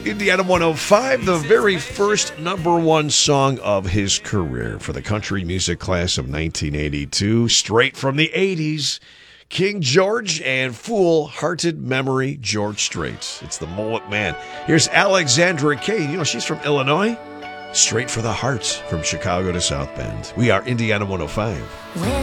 Indiana 105, the very first number one song of his career for the country music class of 1982, straight from the 80s. King George and Fool-Hearted Memory, George Strait. It's the Mullet Man. Here's Alexandra Kane. You know, she's from Illinois. Straight for the Heart from Chicago to South Bend. We are Indiana 105.